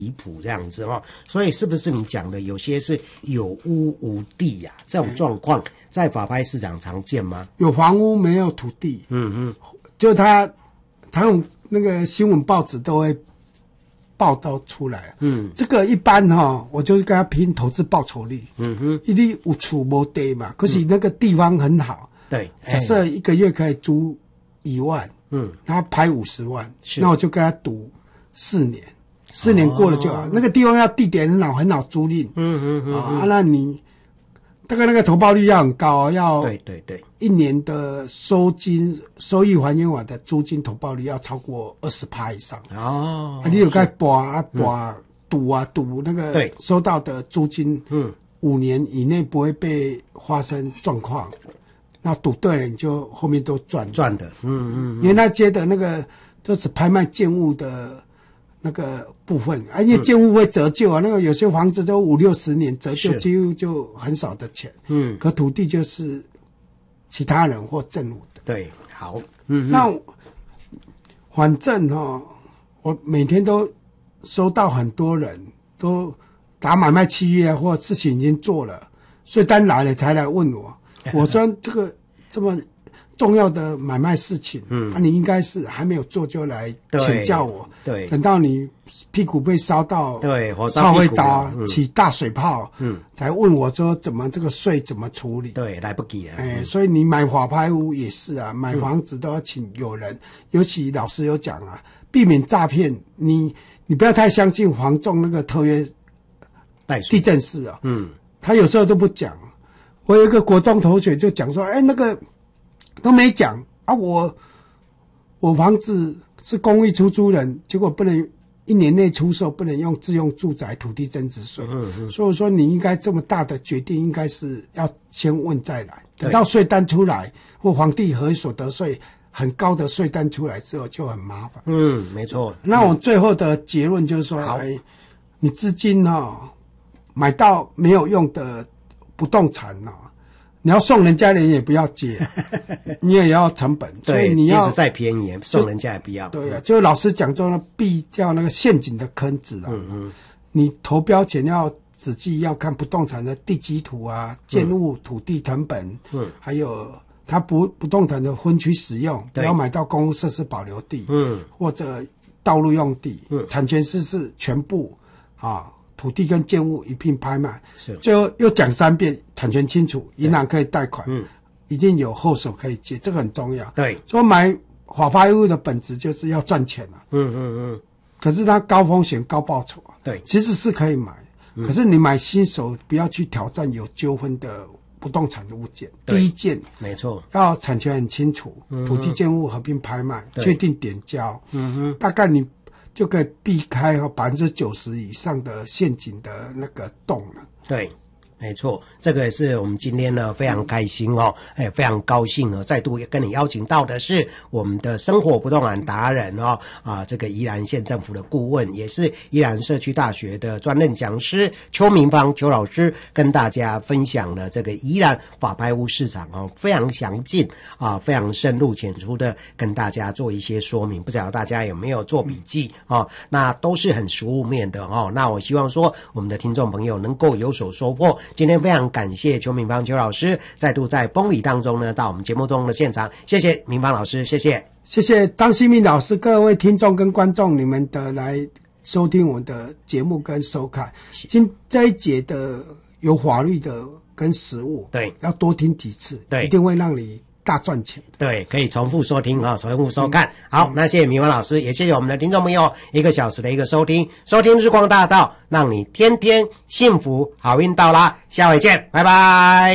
离谱这样子哦。所以是不是你讲的有些是有屋无地啊？这种状况在法拍市场常见吗？ 有房屋没有土地，就他用那个新闻报纸都会报道出来，这个一般我就是跟他拼投资报酬率，一定有厝没地嘛，可是那个地方很好， 对， 假设一个月可以租1万，他拍50万，那我就跟他赌4年，4年过了就好，那个地方要地点很好租赁，那你大概那个投报率要很高，要对 1年的收益还原法的租金投报率要超过20%以上你有该赌那个收到的租金，5年以内不会被发生状况，那赌对了你就后面都赚的，因为那接的那个就是拍卖建物的那个部分，因为建物会折旧那个有些房子都50-60年折旧，几乎就很少的钱，可土地就是其他人或政府的。 对，好， 那反正我每天都收到很多人都打买卖契约或事情已经做了，税单来了才来问我，我说这个这么重要的买卖事情，你应该是还没有做就来请教我， 对， 等到你屁股被烧到， 对，火烧屁股起大水泡，才问我说怎么这个税怎么处理？ 对，来不及了。 所以你买法拍屋也是啊，买房子都要请有人，尤其老师有讲啊，避免诈骗，你不要太相信房仲那个特约地震师啊，他有时候都不讲。我有一个国中同学就讲说，那个都没讲啊，我房子是公益出租人，结果不能1年内出售，不能用自用住宅土地增值税，所以说你应该这么大的决定，应该是要先问再来，等到税单出来或房地合一所得税很高的税单出来之后就很麻烦。 没错。 那我最后的结论就是说，你资金买到没有用的不动产你要送人家，人也不要接，你也要成本，所以你要即使再便宜，送人家也不要。 对啊，就老师讲说避掉那个陷阱的坑子你投标前要仔细要看不动产的地基图啊、建物土地成本，还有它不动产的分区使用，不要买到公共设施保留地，或者道路用地，产权是全部土地跟建物一并拍卖，最后又讲3遍，产权清楚，银行可以贷款，一定有后手可以接，这个很重要。 对， 所以买法拍屋的本质就是要赚钱可是它高风险高报酬对， 其实是可以买，可是你买新手不要去挑战有纠纷的不动产的物件。第一件， 没错， 要产权很清楚，土地建物合并拍卖，确定点交，大概你就可以避开90%以上的陷阱的那个洞了。 对，没错，这个也是我们今天呢非常开心非常高兴再度跟你邀请到的是我们的生活不动产达人这个宜兰县政府的顾问，也是宜兰社区大学的专任讲师邱明芳邱老师，跟大家分享了这个宜兰法拍屋市场非常详尽非常深入浅出的跟大家做一些说明，不知道大家有没有做笔记那都是很实务面的那我希望说我们的听众朋友能够有所收获。今天非常感谢邱明芳邱老师再度在崩里当中呢到我们节目中的现场，谢谢明芳老师，谢谢张希明老师，各位听众跟观众，你们的来收听我的节目跟收看。这一节的有法律的跟实务， 对， 要多听几次， 对， 一定会让你大赚钱。 对，可以重复收听重复收看。好，那谢谢明芳老师，也谢谢我们的听众朋友1个小时的一个收听日光大道，让你天天幸福，好运到啦，下回见，拜拜。